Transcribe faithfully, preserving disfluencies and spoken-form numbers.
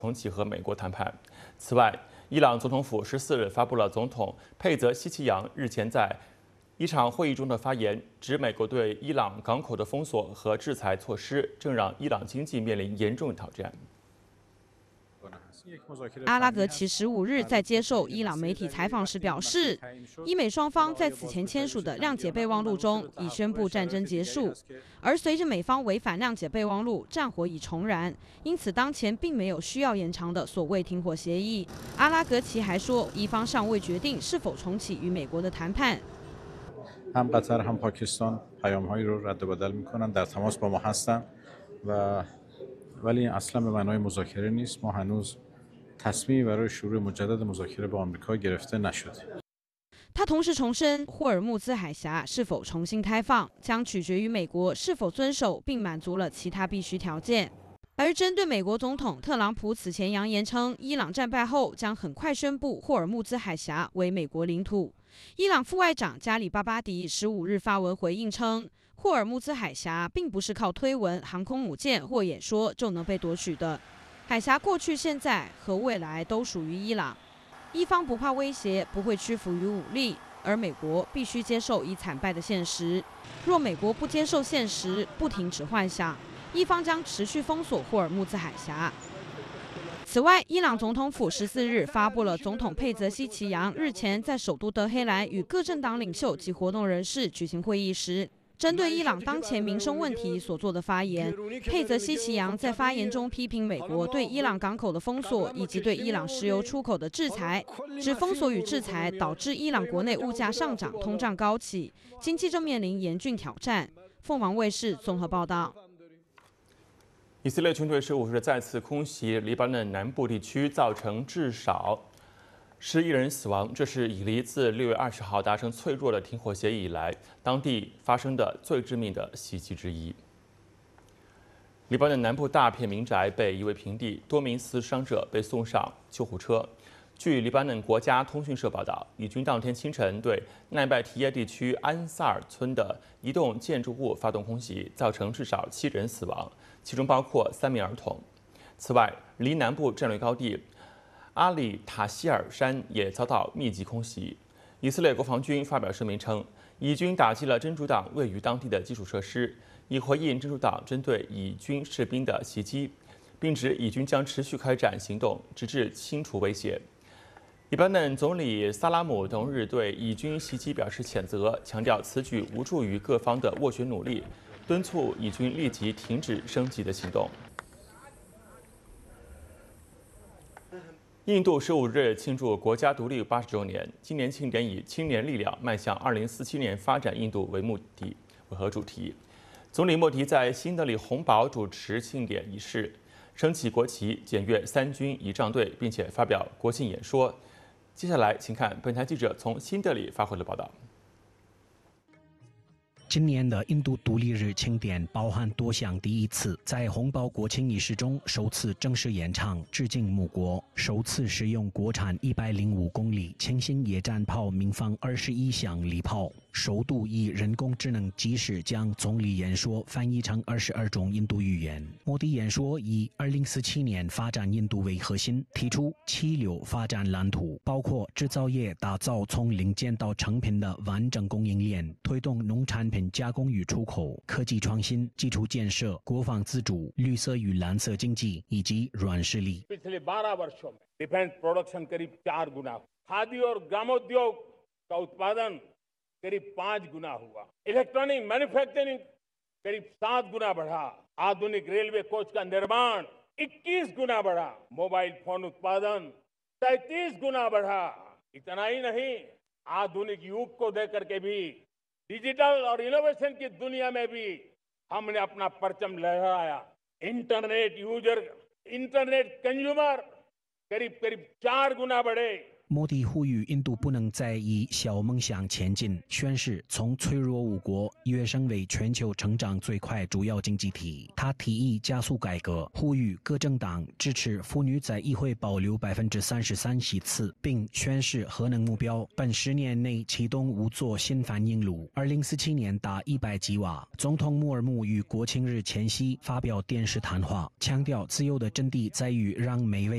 重启和美国谈判。此外，伊朗总统府十四日发布了总统佩泽西奇扬日前在一场会议中的发言，指美国对伊朗港口的封锁和制裁措施正让伊朗经济面临严重挑战。 阿拉格齐十五日在接受伊朗媒体采访时表示，伊美双方在此前签署的谅解备忘录中已宣布战争结束，而随着美方违反谅解备忘录，战火已重燃，因此当前并没有需要延长的所谓停火协议。阿拉格齐还说，伊方尚未决定是否重启与美国的谈判。 هم قطر هم پاکستان پیام‌هایی رو رد و بدل می‌کنند در تماس با ما هستند و ولی اصلا به معنای مذاکره نیست ما هنوز تصمیمی برای شروع مجدد مذاکره با آمریکا گرفته نشده. 他同时重申，霍尔木兹海峡是否重新开放，将取决于美国是否遵守并满足了其他必须条件。而针对美国总统特朗普此前扬言称，伊朗战败后将很快宣布霍尔木兹海峡为美国领土。伊朗副外长加里巴巴迪十五日发文回应称，霍尔木兹海峡并不是靠推文、航空母舰或演说就能被夺取的。 海峡过去、现在和未来都属于伊朗，伊方不怕威胁，不会屈服于武力，而美国必须接受已惨败的现实。若美国不接受现实，不停止幻想，伊方将持续封锁霍尔木兹海峡。此外，伊朗总统府十四日发布了总统佩泽西奇扬日前在首都德黑兰与各政党领袖及活动人士举行会议时。 针对伊朗当前民生问题所做的发言，佩泽西奇扬在发言中批评美国对伊朗港口的封锁以及对伊朗石油出口的制裁，指封锁与制裁导致伊朗国内物价上涨、通胀高企，经济正面临严峻挑战。凤凰卫视综合报道。 以色列军队十五日再次空袭黎巴嫩南部地区，造成至少 十一人死亡，这是以黎自六月二十号达成脆弱的停火协议以来，当地发生的最致命的袭击之一。黎巴嫩南部大片民宅被夷为平地，多名死伤者被送上救护车。据黎巴嫩国家通讯社报道，以军当天清晨对奈拜提耶地区安萨尔村的一栋建筑物发动空袭，造成至少七人死亡，其中包括三名儿童。此外，黎南部战略高地 阿里塔希尔山也遭到密集空袭。以色列国防军发表声明称，以军打击了真主党位于当地的基础设施，以回应真主党针对以军士兵的袭击，并指以军将持续开展行动，直至清除威胁。黎巴嫩总理萨拉姆同日对以军袭击表示谴责，强调此举无助于各方的斡旋努力，敦促以军立即停止升级的行动。 印度十五日庆祝国家独立八十周年。今年庆典以“青年力量迈向二零四七年发展印度”为目的为和主题。总理莫迪在新德里红堡主持庆典仪式，升起国旗，检阅三军仪仗队，并且发表国庆演说。接下来，请看本台记者从新德里发回的报道。 今年的印度独立日庆典包含多项第一次，在红堡国庆仪式中首次正式演唱致敬母国，首次使用国产一百零五公里轻型野战炮鸣放二十一响礼炮，首度以人工智能即时将总理演说翻译成二十二种印度语言。莫迪演说以二零四七年发展印度为核心，提出七流发展蓝图，包括制造业打造从零件到成品的完整供应链，推动农产品 加工与出口、科技创新、基础建设、国防自主、绿色与蓝色经济以及软实力。 पिछले बारह वर्षों में डिफेंस प्रोडक्शन करीब चार गुना, खादी और ग्रामोद्योग का उत्पादन करीब पांच गुना हुआ, इलेक्ट्रॉनिक मैन्युफैक्चरिंग करीब सात गुना बढ़ा, आधुनिक रेलवे कोच का निर्माण इक्कीस गुना बढ़ा, मोबाइल फोन उत्पादन तैंतीस गुना बढ़ा। इतना ही नहीं, आधुनिक युग को देकर के भी 'डिजिटल और इनोवेशन की दुनिया में भी हमने अपना परचम लहराया। इंटरनेट यूजर, इंटरनेट कंज्यूमर करीब करीब चार गुना बढ़े। 莫迪呼吁印度不能再以小梦想前进，宣示从脆弱五国跃升为全球成长最快主要经济体。他提议加速改革，呼吁各政党支持妇女在议会保留百分之三十三席次，并宣示核能目标本十年内启动五座新反应炉，二零四七年达一百吉瓦。总统穆尔穆于国庆日前夕发表电视谈话，强调自由的真谛在于让每位